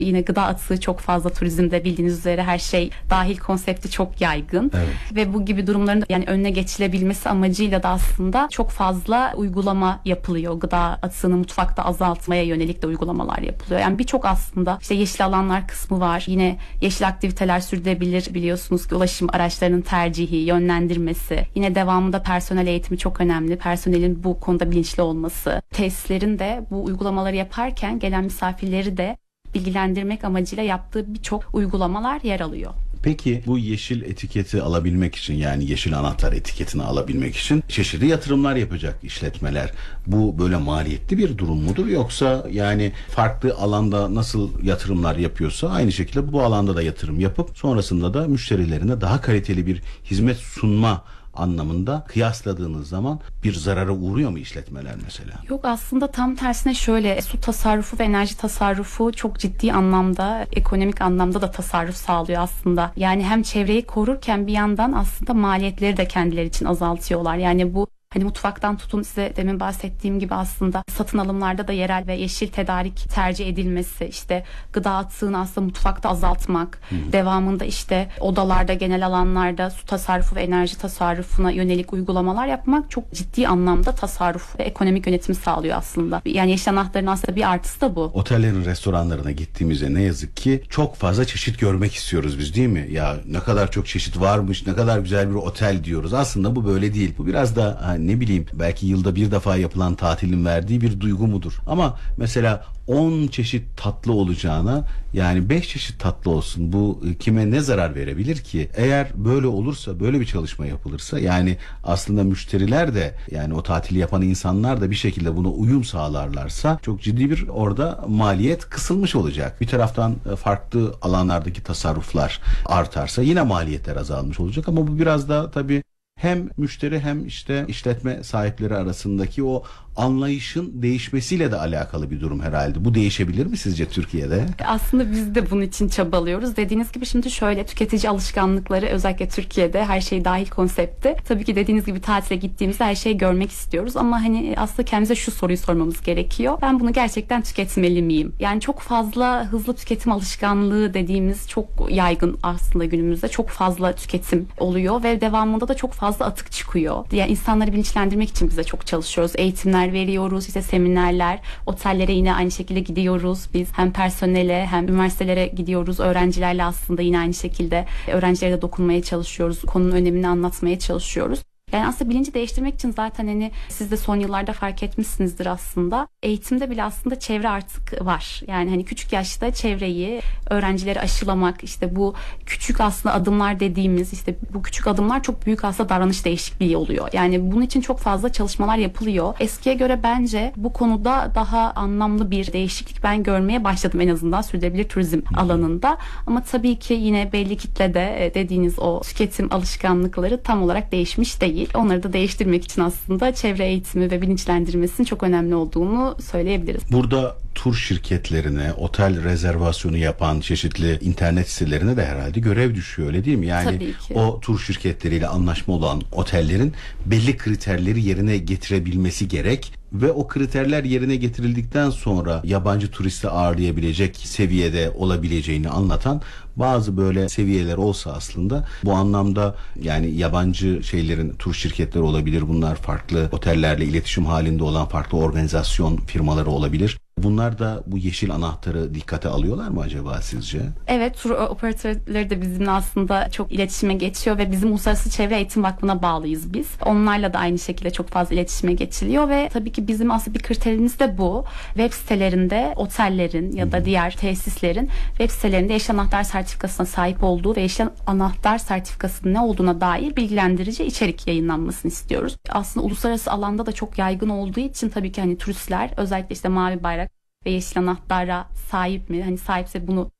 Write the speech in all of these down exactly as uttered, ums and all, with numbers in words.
Yine gıda atığı çok fazla turizmde, bildiğiniz üzere her şey dahil konsepti çok yaygın. Evet. Ve bu gibi durumların yani önüne geçilebilmesi amacıyla da aslında çok fazla uygulama yapılıyor. Gıda atığını mutfakta azaltmaya yönelik de uygulamalar yapılıyor. Yani birçok aslında işte yeşil alanlar kısmı var. Yine yeşil aktiviteler sürdürülebilir, biliyorsunuz ki ulaşım araçlarının tercihi, yönlendirmesi. Yine devamında personel eğitimi çok önemli. Personelin bu konuda bilinçli olması. Tesislerin de bu uygulamaları yaparken gelen misafirleri de bilgilendirmek amacıyla yaptığı birçok uygulamalar yer alıyor. Peki bu yeşil etiketi alabilmek için, yani yeşil anahtar etiketini alabilmek için çeşitli yatırımlar yapacak işletmeler. Bu böyle maliyetli bir durum mudur, yoksa yani farklı alanda nasıl yatırımlar yapıyorsa aynı şekilde bu alanda da yatırım yapıp sonrasında da müşterilerine daha kaliteli bir hizmet sunma anlamında kıyasladığınız zaman bir zarara uğruyor mu işletmeler mesela? Yok, aslında tam tersine şöyle, su tasarrufu ve enerji tasarrufu çok ciddi anlamda, ekonomik anlamda da tasarruf sağlıyor aslında. Yani hem çevreyi korurken bir yandan aslında maliyetleri de kendileri için azaltıyorlar. Yani bu hani mutfaktan tutun, size demin bahsettiğim gibi aslında satın alımlarda da yerel ve yeşil tedarik tercih edilmesi, işte gıda atığını aslında mutfakta azaltmak, hı hı. devamında işte odalarda, genel alanlarda su tasarrufu ve enerji tasarrufuna yönelik uygulamalar yapmak çok ciddi anlamda tasarruf ve ekonomik yönetimi sağlıyor aslında. Yani yeşil anahtarın aslında bir artısı da bu. Otellerin, restoranlarına gittiğimizde ne yazık ki çok fazla çeşit görmek istiyoruz biz, değil mi? Ya ne kadar çok çeşit varmış, ne kadar güzel bir otel diyoruz. Aslında bu böyle değil. Bu biraz da hani ne bileyim, belki yılda bir defa yapılan tatilin verdiği bir duygu mudur? Ama mesela on çeşit tatlı olacağına yani beş çeşit tatlı olsun, bu kime ne zarar verebilir ki? Eğer böyle olursa, böyle bir çalışma yapılırsa, yani aslında müşteriler de, yani o tatili yapan insanlar da bir şekilde buna uyum sağlarlarsa çok ciddi bir orada maliyet kısılmış olacak. Bir taraftan farklı alanlardaki tasarruflar artarsa yine maliyetler azalmış olacak, ama bu biraz da tabii hem müşteri hem işte işletme sahipleri arasındaki o anlayışın değişmesiyle de alakalı bir durum herhalde. Bu değişebilir mi sizce Türkiye'de? Aslında biz de bunun için çabalıyoruz. Dediğiniz gibi şimdi şöyle, tüketici alışkanlıkları özellikle Türkiye'de her şey dahil konsepti. Tabii ki dediğiniz gibi tatile gittiğimizde her şeyi görmek istiyoruz ama hani aslında kendimize şu soruyu sormamız gerekiyor. Ben bunu gerçekten tüketmeli miyim? Yani çok fazla hızlı tüketim alışkanlığı dediğimiz çok yaygın aslında günümüzde. Çok fazla tüketim oluyor ve devamında da çok fazla atık çıkıyor. Yani insanları bilinçlendirmek için biz de çok çalışıyoruz. Eğitimler veriyoruz, işte seminerler, otellere yine aynı şekilde gidiyoruz. Biz hem personele hem üniversitelere gidiyoruz. Öğrencilerle aslında yine aynı şekilde öğrencilere de dokunmaya çalışıyoruz. Konunun önemini anlatmaya çalışıyoruz. Yani aslında bilinci değiştirmek için zaten hani siz de son yıllarda fark etmişsinizdir aslında. Eğitimde bile aslında çevre artık var. Yani hani küçük yaşta çevreyi, öğrencileri aşılamak, işte bu küçük aslında adımlar dediğimiz, işte bu küçük adımlar çok büyük aslında davranış değişikliği oluyor. Yani bunun için çok fazla çalışmalar yapılıyor. Eskiye göre bence bu konuda daha anlamlı bir değişiklik ben görmeye başladım, en azından sürdürülebilir turizm alanında. Ama tabii ki yine belli kitlede dediğiniz o tüketim alışkanlıkları tam olarak değişmiş değil. Onları da değiştirmek için aslında çevre eğitimi ve bilinçlendirmesinin çok önemli olduğunu söyleyebiliriz. Burada tur şirketlerine, otel rezervasyonu yapan çeşitli internet sitelerine de herhalde görev düşüyor, öyle değil mi? Yani o tur şirketleriyle anlaşma olan otellerin belli kriterleri yerine getirebilmesi gerek ve o kriterler yerine getirildikten sonra yabancı turisti ağırlayabilecek seviyede olabileceğini anlatan bazı böyle seviyeler olsa aslında bu anlamda, yani yabancı şeylerin, tur şirketleri olabilir, bunlar farklı otellerle iletişim halinde olan farklı organizasyon firmaları olabilir. Bunlar da bu yeşil anahtarı dikkate alıyorlar mı acaba sizce? Evet, tur operatörleri de bizimle aslında çok iletişime geçiyor ve bizim Uluslararası Çevre Eğitim Vakfı'na bağlıyız biz. Onlarla da aynı şekilde çok fazla iletişime geçiliyor ve tabii ki bizim aslında bir kriterimiz de bu. Web sitelerinde otellerin ya da hmm. diğer tesislerin web sitelerinde yeşil anahtar sertifikasına sahip olduğu ve yeşil anahtar sertifikasının ne olduğuna dair bilgilendirici içerik yayınlanmasını istiyoruz. Aslında uluslararası alanda da çok yaygın olduğu için tabii ki hani turistler özellikle işte mavi bayrak ve yeşil anahtara sahip mi? Hani sahipse bunu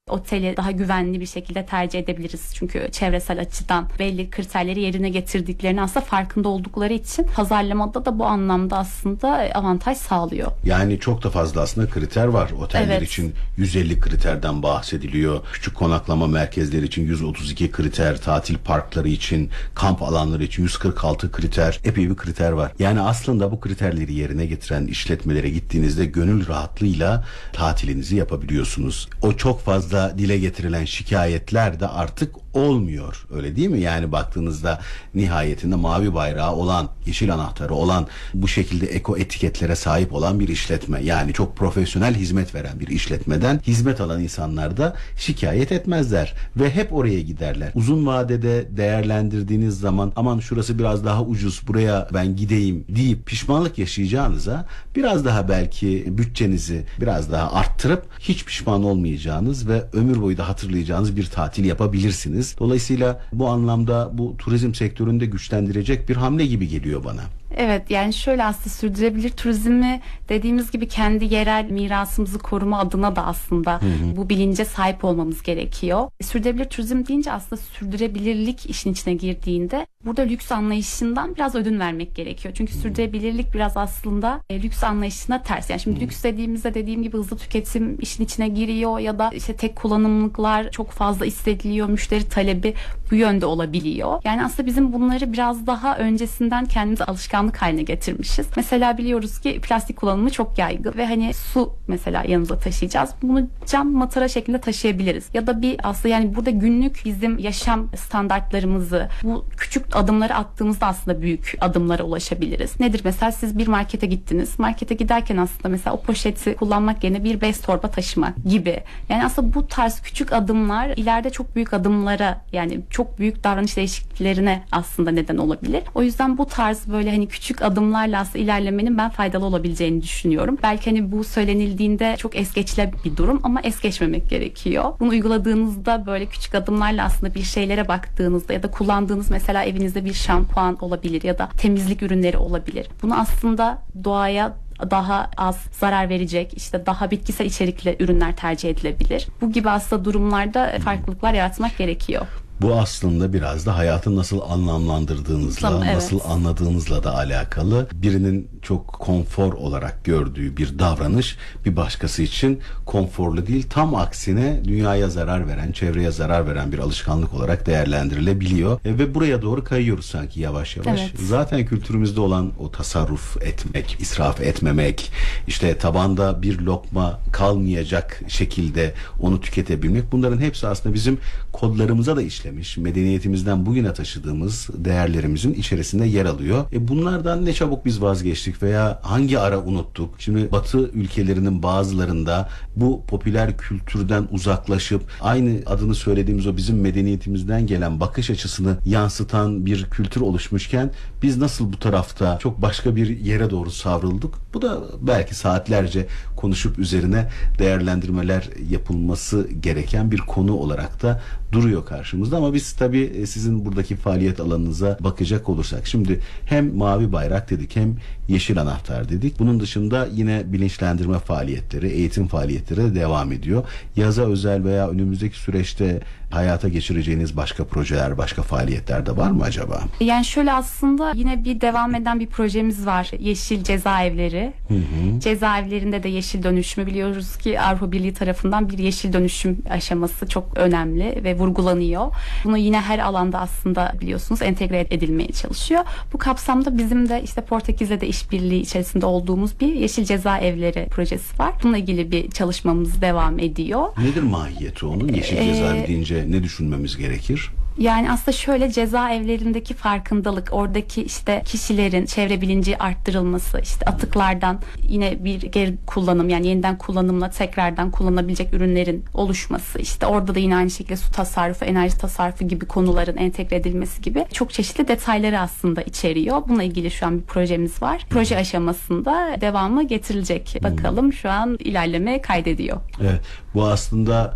Oteli daha güvenli bir şekilde tercih edebiliriz. Çünkü çevresel açıdan belli kriterleri yerine getirdiklerini aslında farkında oldukları için pazarlamada da bu anlamda aslında avantaj sağlıyor. Yani çok da fazla aslında kriter var. Oteller Evet. için yüz elli kriterden bahsediliyor. Küçük konaklama merkezleri için yüz otuz iki kriter, tatil parkları için, kamp alanları için yüz kırk altı kriter, epey bir kriter var. Yani aslında bu kriterleri yerine getiren işletmelere gittiğinizde gönül rahatlığıyla tatilinizi yapabiliyorsunuz. O çok fazla dile getirilen şikayetler de artık olmuyor. Öyle değil mi? Yani baktığınızda nihayetinde mavi bayrağı olan, yeşil anahtarı olan, bu şekilde eko etiketlere sahip olan bir işletme. Yani çok profesyonel hizmet veren bir işletmeden hizmet alan insanlar da şikayet etmezler ve hep oraya giderler. Uzun vadede değerlendirdiğiniz zaman aman şurası biraz daha ucuz, buraya ben gideyim deyip pişmanlık yaşayacağınıza biraz daha belki bütçenizi biraz daha arttırıp hiç pişman olmayacağınız ve ömür boyu da hatırlayacağınız bir tatil yapabilirsiniz. Dolayısıyla bu anlamda bu turizm sektöründe güçlendirecek bir hamle gibi geliyor bana. Evet, yani şöyle aslında sürdürülebilir turizmi dediğimiz gibi kendi yerel mirasımızı koruma adına da aslında hı hı. bu bilince sahip olmamız gerekiyor. Sürdürülebilir turizm deyince aslında sürdürülebilirlik işin içine girdiğinde burada lüks anlayışından biraz ödün vermek gerekiyor. Çünkü sürdürülebilirlik biraz aslında e, lüks anlayışına ters. Yani şimdi hı. lüks dediğimizde dediğim gibi hızlı tüketim işin içine giriyor ya da işte tek kullanımlıklar çok fazla istediliyor, müşteri talebi bu yönde olabiliyor. Yani aslında bizim bunları biraz daha öncesinden kendimize alışkanlık haline getirmişiz. Mesela biliyoruz ki plastik kullanımı çok yaygın ve hani su mesela yanımıza taşıyacağız. Bunu cam matara şeklinde taşıyabiliriz. Ya da bir aslında yani burada günlük bizim yaşam standartlarımızı bu küçük adımları attığımızda aslında büyük adımlara ulaşabiliriz. Nedir mesela siz bir markete gittiniz. Markete giderken aslında mesela o poşeti kullanmak yerine bir bez torba taşımak gibi. Yani aslında bu tarz küçük adımlar ileride çok büyük adımlara yani çok büyük davranış değişikliklerine aslında neden olabilir. O yüzden bu tarz böyle hani küçük adımlarla aslında ilerlemenin ben faydalı olabileceğini düşünüyorum. Belki hani bu söylenildiğinde çok es geçilen bir durum ama es geçmemek gerekiyor. Bunu uyguladığınızda böyle küçük adımlarla aslında bir şeylere baktığınızda ya da kullandığınız mesela evinizde bir şampuan olabilir ya da temizlik ürünleri olabilir. Bunu aslında doğaya daha az zarar verecek, işte daha bitkisel içerikli ürünler tercih edilebilir. Bu gibi aslında durumlarda farklılıklar yaratmak gerekiyor. Bu aslında biraz da hayatı nasıl anlamlandırdığınızla, Tamam, evet. nasıl anladığınızla da alakalı. Birinin çok konfor olarak gördüğü bir davranış bir başkası için konforlu değil. Tam aksine dünyaya zarar veren, çevreye zarar veren bir alışkanlık olarak değerlendirilebiliyor. E, ve buraya doğru kayıyoruz sanki yavaş yavaş. Evet. Zaten kültürümüzde olan o tasarruf etmek, israf etmemek, işte tabanda bir lokma kalmayacak şekilde onu tüketebilmek, bunların hepsi aslında bizim kodlarımıza da işlemiş. Medeniyetimizden bugüne taşıdığımız değerlerimizin içerisinde yer alıyor. E bunlardan ne çabuk biz vazgeçtik veya hangi ara unuttuk? Şimdi Batı ülkelerinin bazılarında bu popüler kültürden uzaklaşıp aynı adını söylediğimiz o bizim medeniyetimizden gelen bakış açısını yansıtan bir kültür oluşmuşken biz nasıl bu tarafta çok başka bir yere doğru savrıldık? Bu da belki saatlerce konuşup üzerine değerlendirmeler yapılması gereken bir konu olarak da duruyor karşımızda. Ama biz tabii sizin buradaki faaliyet alanınıza bakacak olursak şimdi hem mavi bayrak dedik hem yeşil anahtar dedik. Bunun dışında yine bilinçlendirme faaliyetleri, eğitim faaliyetleri de devam ediyor. Yaza özel veya önümüzdeki süreçte hayata geçireceğiniz başka projeler, başka faaliyetler de var mı acaba? Yani şöyle aslında yine bir devam eden bir projemiz var. Yeşil cezaevleri. Hı hı. Cezaevlerinde de yeşil dönüşümü biliyoruz ki Avrupa Birliği tarafından bir yeşil dönüşüm aşaması çok önemli ve vurgulanıyor. Bunu yine her alanda aslında biliyorsunuz entegre edilmeye çalışıyor. Bu kapsamda bizim de işte Portekiz'le de işbirliği içerisinde olduğumuz bir yeşil cezaevleri projesi var. Bununla ilgili bir çalışmamız devam ediyor. Nedir mahiyeti onun? Yeşil Ee, cezaevi deyince ne düşünmemiz gerekir? Yani aslında şöyle cezaevlerindeki farkındalık, oradaki işte kişilerin çevre bilinci arttırılması, işte atıklardan yine bir geri kullanım yani yeniden kullanımla tekrardan kullanabilecek ürünlerin oluşması, işte orada da yine aynı şekilde su tasarrufu, enerji tasarrufu gibi konuların entegre edilmesi gibi çok çeşitli detayları aslında içeriyor. Bununla ilgili şu an bir projemiz var. Proje aşamasında devamı getirilecek. Bakalım şu an ilerleme kaydediyor. Evet, bu aslında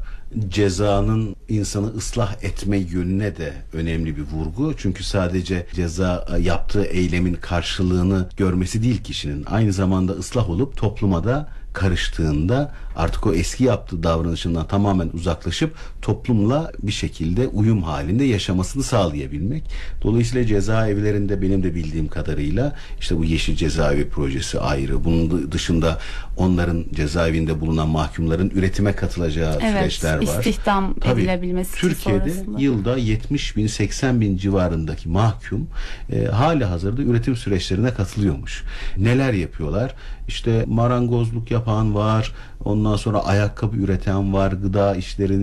cezanın insanı ıslah etme yönüne de önemli bir vurgu. Çünkü sadece ceza yaptığı eylemin karşılığını görmesi değil kişinin. Aynı zamanda ıslah olup topluma da karıştığında artık o eski yaptığı davranışından tamamen uzaklaşıp toplumla bir şekilde uyum halinde yaşamasını sağlayabilmek. Dolayısıyla cezaevlerinde benim de bildiğim kadarıyla işte bu Yeşil Cezaevi projesi ayrı. Bunun dışında onların cezaevinde bulunan mahkumların üretime katılacağı Evet, süreçler var. istihdam Tabii, edilebilmesi için Türkiye'de sonrasında. yılda yetmiş bin seksen bin civarındaki mahkum e, hali hazırda üretim süreçlerine katılıyormuş. Neler yapıyorlar? İşte marangozluk yapan var, ondan sonra ayakkabı üreten var, gıda işlerini